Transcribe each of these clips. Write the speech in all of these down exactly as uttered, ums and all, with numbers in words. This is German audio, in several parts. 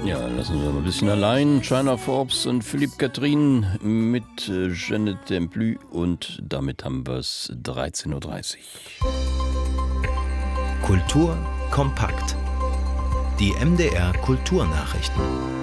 Ja, lassen wir mal ein bisschen allein. China Forbes und Philippe Catherine mit äh, Je ne t'aime plus und damit haben wir es dreizehn Uhr dreißig. Kultur kompakt. Die M D R Kulturnachrichten.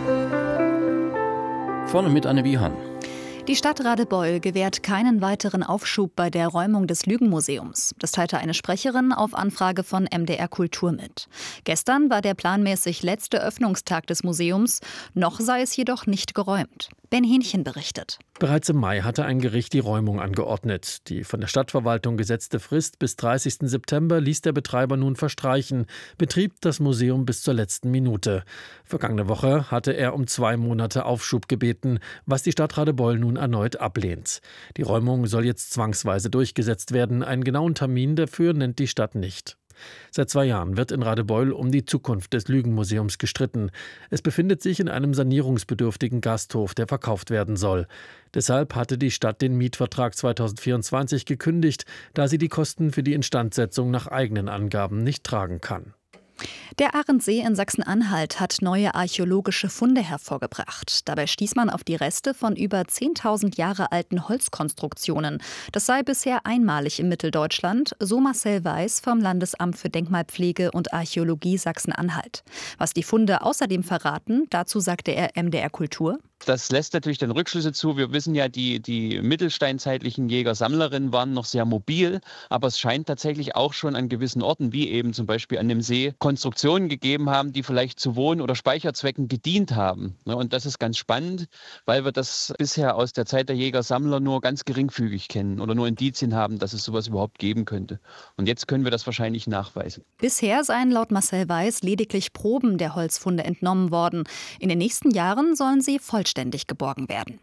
Vorne mit Anne Wiehan. Die Stadt Radebeul gewährt keinen weiteren Aufschub bei der Räumung des Lügenmuseums. Das teilte eine Sprecherin auf Anfrage von M D R Kultur mit. Gestern war der planmäßig letzte Öffnungstag des Museums. Noch sei es jedoch nicht geräumt. Ben Hähnchen berichtet. Bereits im Mai hatte ein Gericht die Räumung angeordnet. Die von der Stadtverwaltung gesetzte Frist bis dreißigsten September ließ der Betreiber nun verstreichen, betrieb das Museum bis zur letzten Minute. Vergangene Woche hatte er um zwei Monate Aufschub gebeten, was die Stadt Radebeul nun erneut ablehnt. Die Räumung soll jetzt zwangsweise durchgesetzt werden. Einen genauen Termin dafür nennt die Stadt nicht. Seit zwei Jahren wird in Radebeul um die Zukunft des Lügenmuseums gestritten. Es befindet sich in einem sanierungsbedürftigen Gasthof, der verkauft werden soll. Deshalb hatte die Stadt den Mietvertrag zweitausendvierundzwanzig gekündigt, da sie die Kosten für die Instandsetzung nach eigenen Angaben nicht tragen kann. Der Arendsee in Sachsen-Anhalt hat neue archäologische Funde hervorgebracht. Dabei stieß man auf die Reste von über zehntausend Jahre alten Holzkonstruktionen. Das sei bisher einmalig in Mitteldeutschland, so Marcel Weiß vom Landesamt für Denkmalpflege und Archäologie Sachsen-Anhalt. Was die Funde außerdem verraten, dazu sagte er M D R Kultur. Das lässt natürlich dann Rückschlüsse zu. Wir wissen ja, die, die mittelsteinzeitlichen Jäger-Sammlerinnen waren noch sehr mobil, aber es scheint tatsächlich auch schon an gewissen Orten, wie eben zum Beispiel an dem See, Konstruktionen gegeben haben, die vielleicht zu Wohn- oder Speicherzwecken gedient haben. Und das ist ganz spannend, weil wir das bisher aus der Zeit der Jäger-Sammler nur ganz geringfügig kennen oder nur Indizien haben, dass es sowas überhaupt geben könnte. Und jetzt können wir das wahrscheinlich nachweisen. Bisher seien laut Marcel Weiß lediglich Proben der Holzfunde entnommen worden. In den nächsten Jahren sollen sie vollständig ständig geborgen werden.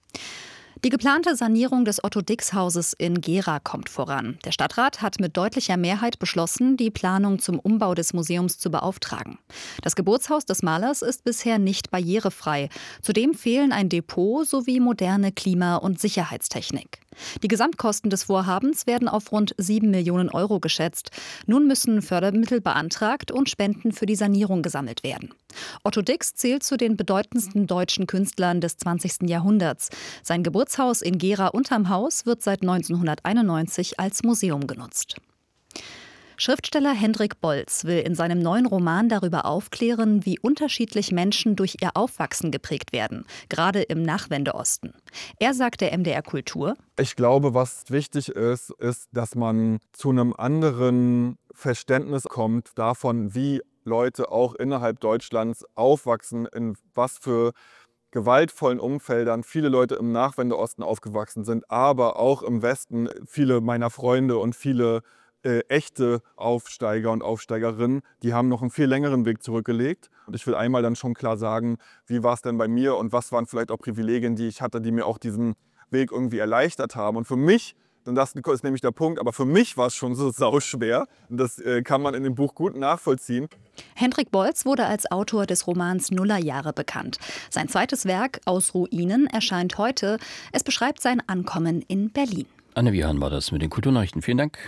Die geplante Sanierung des Otto-Dix-Hauses in Gera kommt voran. Der Stadtrat hat mit deutlicher Mehrheit beschlossen, die Planung zum Umbau des Museums zu beauftragen. Das Geburtshaus des Malers ist bisher nicht barrierefrei. Zudem fehlen ein Depot sowie moderne Klima- und Sicherheitstechnik. Die Gesamtkosten des Vorhabens werden auf rund sieben Millionen Euro geschätzt. Nun müssen Fördermittel beantragt und Spenden für die Sanierung gesammelt werden. Otto Dix zählt zu den bedeutendsten deutschen Künstlern des zwanzigsten Jahrhunderts. Sein Geburtshaus in Gera unterm Haus wird seit neunzehnhunderteinundneunzig als Museum genutzt. Schriftsteller Hendrik Bolz will in seinem neuen Roman darüber aufklären, wie unterschiedlich Menschen durch ihr Aufwachsen geprägt werden, gerade im Nachwendeosten. Er sagt der M D R Kultur: Ich glaube, was wichtig ist, ist, dass man zu einem anderen Verständnis kommt davon, wie Leute auch innerhalb Deutschlands aufwachsen, in was für gewaltvollen Umfeldern viele Leute im Nachwendeosten aufgewachsen sind, aber auch im Westen. Viele meiner Freunde und viele Äh, echte Aufsteiger und Aufsteigerinnen, die haben noch einen viel längeren Weg zurückgelegt. Und ich will einmal dann schon klar sagen, wie war es denn bei mir und was waren vielleicht auch Privilegien, die ich hatte, die mir auch diesen Weg irgendwie erleichtert haben. Und für mich, und das ist nämlich der Punkt, aber für mich war es schon so sauschwer. Und das äh, kann man in dem Buch gut nachvollziehen. Hendrik Bolz wurde als Autor des Romans Nullerjahre bekannt. Sein zweites Werk Aus Ruinen erscheint heute. Es beschreibt sein Ankommen in Berlin. Anne Wiehan war das mit den Kulturnachrichten. Vielen Dank.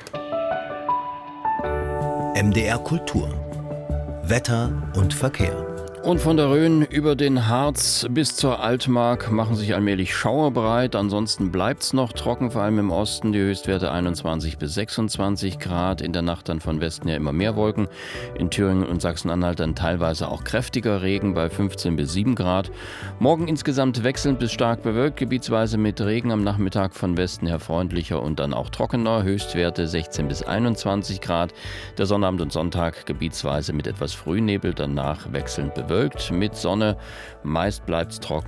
M D R Kultur. Wetter und Verkehr. Und von der Rhön über den Harz bis zur Altmark machen sich allmählich Schauer breit. Ansonsten bleibt es noch trocken, vor allem im Osten. Die Höchstwerte einundzwanzig bis sechsundzwanzig Grad. In der Nacht dann von Westen her immer mehr Wolken. In Thüringen und Sachsen-Anhalt dann teilweise auch kräftiger Regen bei fünfzehn bis sieben Grad. Morgen insgesamt wechselnd bis stark bewölkt, gebietsweise mit Regen. Am Nachmittag von Westen her freundlicher und dann auch trockener. Höchstwerte sechzehn bis einundzwanzig Grad. Der Sonnabend und Sonntag gebietsweise mit etwas Frühnebel, danach wechselnd bewölkt. Mit Sonne, meist bleibt es trocken.